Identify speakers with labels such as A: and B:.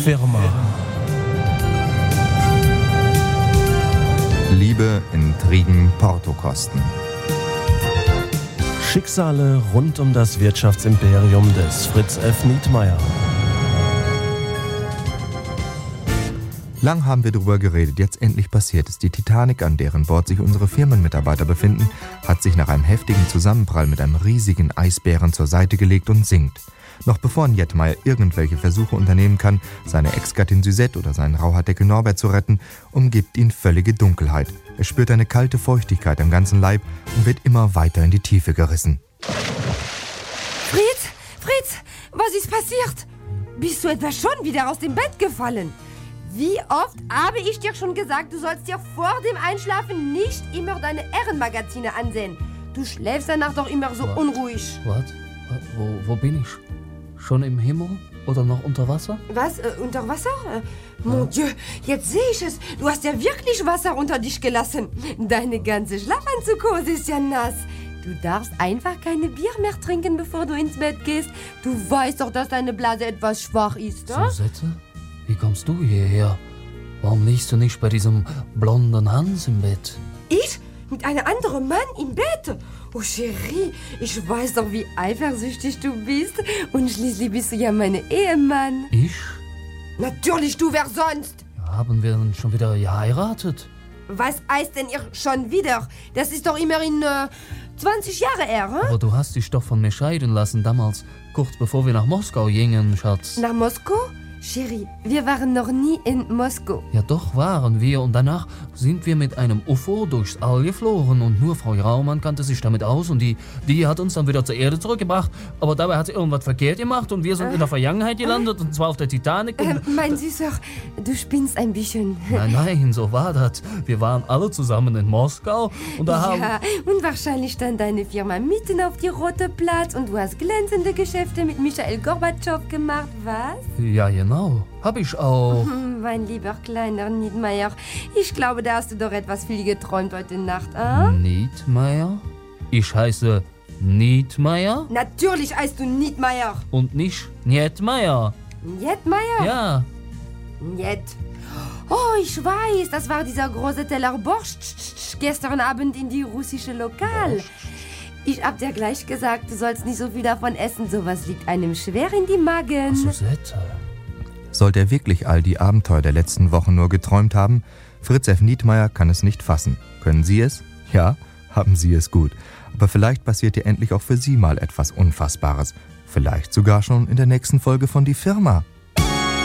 A: Firma.
B: Liebe, Intrigen, Portokosten.
A: Schicksale rund um das Wirtschaftsimperium des Fritz F. Nietmeyer.
B: Lang haben wir darüber geredet, jetzt endlich passiert es. Die Titanic, an deren Bord sich unsere Firmenmitarbeiter befinden, hat sich nach einem heftigen Zusammenprall mit einem riesigen Eisbären zur Seite gelegt und sinkt. Noch bevor Nietmeyer irgendwelche Versuche unternehmen kann, seine Ex-Gattin Suzette oder seinen Rauhardeckel Norbert zu retten, umgibt ihn völlige Dunkelheit. Er spürt eine kalte Feuchtigkeit am ganzen Leib und wird immer weiter in die Tiefe gerissen.
C: Fritz, was ist passiert? Bist du etwa schon wieder aus dem Bett gefallen? Wie oft habe ich dir schon gesagt, du sollst dir vor dem Einschlafen nicht immer deine Herrenmagazine ansehen. Du schläfst danach doch immer so unruhig.
D: Was? Wo bin ich? Schon im Himmel oder noch unter Wasser?
C: Was? Unter Wasser? Mon Dieu, jetzt sehe ich es. Du hast ja wirklich Wasser unter dich gelassen. Deine ganze Schlafanzughose ist ja nass. Du darfst einfach keine Bier mehr trinken, bevor du ins Bett gehst. Du weißt doch, dass deine Blase etwas schwach ist, oder?
D: Suzette? Wie kommst du hierher? Warum liegst du nicht bei diesem blonden Hans im Bett?
C: Ich? Mit einem anderen Mann im Bett? Oh, Chérie, ich weiß doch, wie eifersüchtig du bist. Und schließlich bist du ja mein Ehemann.
D: Ich?
C: Natürlich, du, wer sonst?
D: Haben wir denn schon wieder geheiratet?
C: Was heißt denn ihr schon wieder? Das ist doch immerhin 20 Jahre her, hm?
D: Aber du hast dich doch von mir scheiden lassen damals, kurz bevor wir nach Moskau gingen, Schatz.
C: Nach Moskau? Chérie, wir waren noch nie in Moskau.
D: Ja, doch waren wir. Und danach sind wir mit einem UFO durchs All geflogen. Und nur Frau Raumann kannte sich damit aus. Und die hat uns dann wieder zur Erde zurückgebracht. Aber dabei hat sie irgendwas verkehrt gemacht. Und wir sind in der Vergangenheit gelandet. Und zwar auf der Titanic.
C: Mein Süßer, du spinnst ein bisschen.
D: Nein, so war das. Wir waren alle zusammen in Moskau. Und da
C: ja, und wahrscheinlich stand deine Firma mitten auf die Rote Platz. Und du hast glänzende Geschäfte mit Michael Gorbatschow gemacht, was?
D: Ja, genau. Hab ich auch.
C: Mein lieber kleiner Nietmeyer, ich glaube, da hast du doch etwas viel geträumt heute Nacht, ah?
D: Nietmeyer? Ich heiße Nietmeyer?
C: Natürlich heißt du Nietmeyer.
D: Und nicht Nietmeyer.
C: Nietmeyer?
D: Ja.
C: Niet. Oh, ich weiß, das war dieser große Teller Borscht gestern Abend in die russische Lokal. Ich hab dir gleich gesagt, du sollst nicht so viel davon essen. Sowas liegt einem schwer in die Magen.
D: Suzette.
B: Sollte er wirklich all die Abenteuer der letzten Wochen nur geträumt haben? Fritz F. Nietmeyer kann es nicht fassen. Können Sie es? Ja, haben Sie es gut. Aber vielleicht passiert ja endlich auch für Sie mal etwas Unfassbares. Vielleicht sogar schon in der nächsten Folge von Die Firma.